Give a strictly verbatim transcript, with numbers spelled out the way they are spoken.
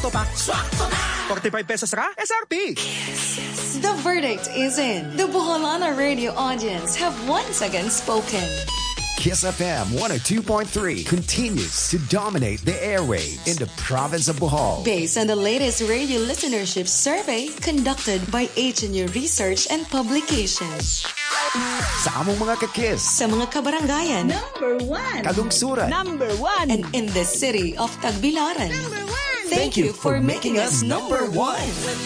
swakto pa. Swakto na! forty-five pesos ka? S R P! The verdict is in. The Boholana radio audience have once again spoken. Kiss F M one oh two point three continues to dominate the airwaves in the province of Bohol. Based on the latest radio listenership survey conducted by H N U Research and Publications. Sa among mga kakiss. Sa mga kabarangayan. Number one. Kalungsuran. Number one. And in the city of Tagbilaran. Number one. Thank, Thank you for making us number one.